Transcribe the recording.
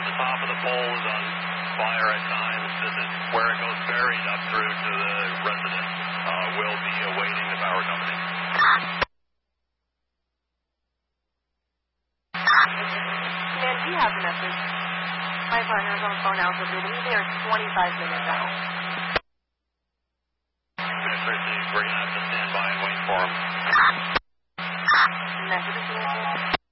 the top of the pole is on fire at times. This is where it goes buried up through to the residents. We'll be awaiting the power company. Man, we have a message. My partner's on the phone now, so we believe they are 25 minutes out. We're going to have to stand by and wait for them. Message is